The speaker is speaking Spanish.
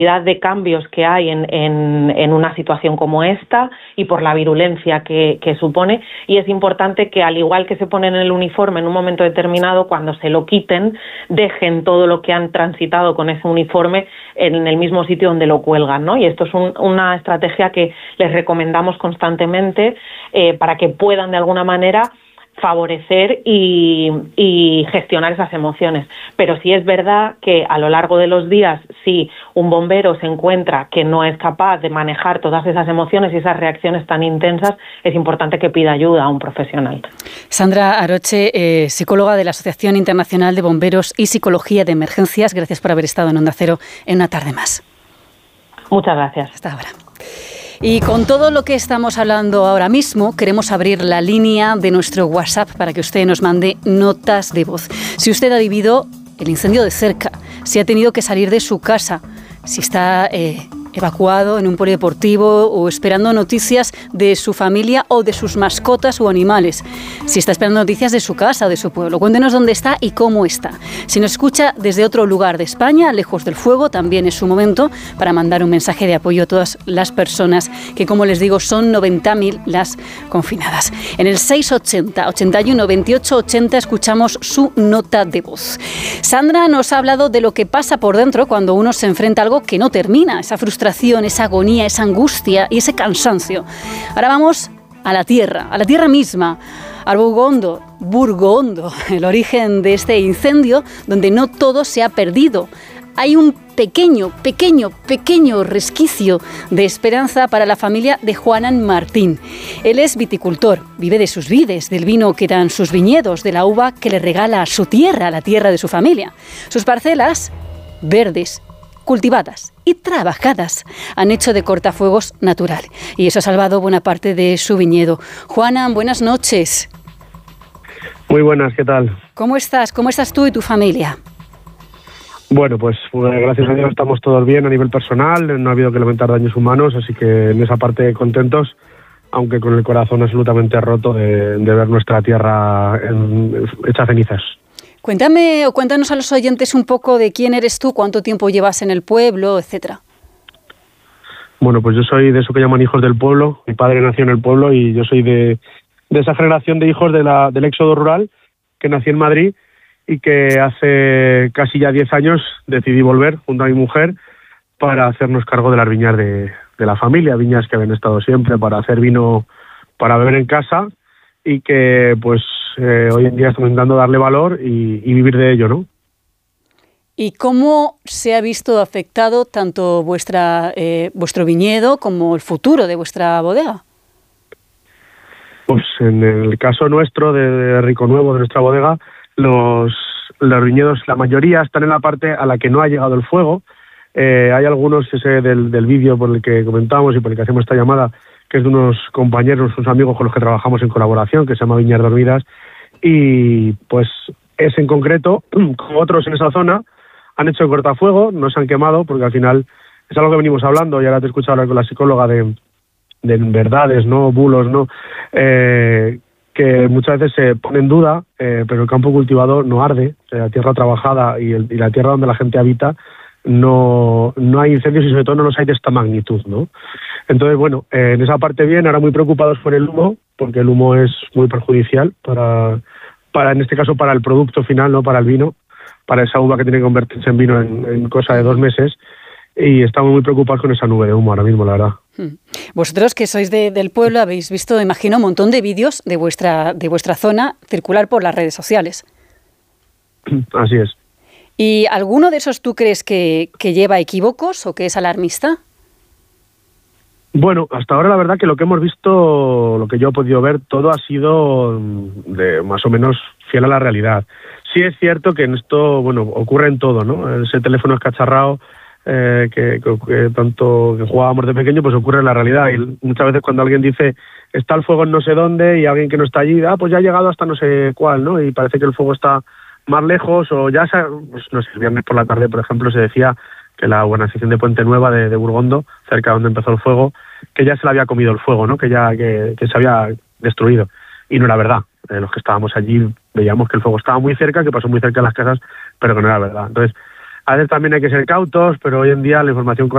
de cambios que hay en una situación como esta y por la virulencia que supone, y es importante que, al igual que se ponen el uniforme en un momento determinado, cuando se lo quiten, dejen todo lo que han transitado con ese uniforme en el mismo sitio donde lo cuelgan, ¿no? Y esto es una estrategia que les recomendamos constantemente para que puedan de alguna manera favorecer y gestionar esas emociones. Pero sí es verdad que a lo largo de los días, si un bombero se encuentra que no es capaz de manejar todas esas emociones y esas reacciones tan intensas, es importante que pida ayuda a un profesional. Sandra Aroche, psicóloga de la Asociación Internacional de Bomberos y Psicología de Emergencias, gracias por haber estado en Onda Cero en Una Tarde Más. Muchas gracias. Hasta ahora. Y con todo lo que estamos hablando ahora mismo, queremos abrir la línea de nuestro WhatsApp para que usted nos mande notas de voz. Si usted ha vivido el incendio de cerca, si ha tenido que salir de su casa, si está evacuado en un polideportivo o esperando noticias de su familia o de sus mascotas o animales, si está esperando noticias de su casa o de su pueblo, cuéntenos dónde está y cómo está. Si nos escucha desde otro lugar de España, lejos del fuego, también es su momento para mandar un mensaje de apoyo a todas las personas que, como les digo, son 90.000 las confinadas. En el 680 81 28 80 escuchamos su nota de voz. Sandra nos ha hablado de lo que pasa por dentro cuando uno se enfrenta a algo que no termina, esa frustración, esa agonía, esa angustia y ese cansancio. Ahora vamos a la tierra misma, al Burgondo, el origen de este incendio, donde no todo se ha perdido. Hay un pequeño resquicio de esperanza para la familia de Juanan Martín. Él es viticultor, vive de sus vides, del vino que dan sus viñedos, de la uva que le regala su tierra, la tierra de su familia. Sus parcelas verdes, cultivadas y trabajadas han hecho de cortafuegos natural, y eso ha salvado buena parte de su viñedo. Juanan, buenas noches. Muy buenas, ¿qué tal? ¿Cómo estás? ¿Cómo estás tú y tu familia? Bueno, pues gracias a Dios estamos todos bien a nivel personal, no ha habido que lamentar daños humanos, así que en esa parte contentos, aunque con el corazón absolutamente roto de ver nuestra tierra hecha cenizas. Cuéntanos a los oyentes un poco de quién eres tú, cuánto tiempo llevas en el pueblo, etcétera. Bueno, pues yo soy de eso que llaman hijos del pueblo. Mi padre nació en el pueblo y yo soy de esa generación de hijos del éxodo rural, que nací en Madrid y que hace casi ya 10 años decidí volver junto a mi mujer para hacernos cargo de las viñas de la familia, viñas que habían estado siempre para hacer vino para beber en casa y que pues hoy en día estamos intentando darle valor y vivir de ello, ¿no? ¿Y cómo se ha visto afectado tanto vuestro viñedo como el futuro de vuestra bodega? Pues en el caso nuestro de Rico Nuevo, de nuestra bodega, los viñedos, la mayoría están en la parte a la que no ha llegado el fuego. Hay algunos del vídeo por el que comentamos y por el que hacemos esta llamada, que es de unos compañeros, unos amigos con los que trabajamos en colaboración, que se llama Viñas Dormidas, y pues ese en concreto, como otros en esa zona, han hecho el cortafuego, no se han quemado, porque al final es algo que venimos hablando, y ahora te he escuchado hablar con la psicóloga de verdades, no bulos, no que muchas veces se pone en duda, pero el campo cultivado no arde, la tierra trabajada y la tierra donde la gente habita, no hay incendios y sobre todo no los hay de esta magnitud, ¿no? Entonces, bueno, en esa parte bien, ahora muy preocupados por el humo, porque el humo es muy perjudicial para en este caso para el producto final, no para el vino, para esa uva que tiene que convertirse en vino en cosa de 2 meses, y estamos muy preocupados con esa nube de humo ahora mismo, la verdad. Vosotros que sois del pueblo habéis visto, imagino, un montón de vídeos de vuestra zona circular por las redes sociales. Así es. ¿Y alguno de esos tú crees que lleva equívocos o que es alarmista? Bueno, hasta ahora la verdad que lo que hemos visto, lo que yo he podido ver, todo ha sido de más o menos fiel a la realidad. Sí es cierto que en esto, bueno, ocurre en todo, ¿no? Ese teléfono escacharrado que tanto que jugábamos de pequeño, pues ocurre en la realidad. Y muchas veces cuando alguien dice está el fuego en no sé dónde y alguien que no está allí, pues ya ha llegado hasta no sé cuál, ¿no? Y parece que el fuego está más lejos, o ya pues no sé, el viernes por la tarde, por ejemplo, se decía que la urbanización de Puente Nueva de Burgondo, cerca de donde empezó el fuego, que ya se le había comido el fuego, ¿no? Que se había destruido. Y no era verdad. Los que estábamos allí veíamos que el fuego estaba muy cerca, que pasó muy cerca de las casas, pero que no era verdad. Entonces, a veces también hay que ser cautos, pero hoy en día la información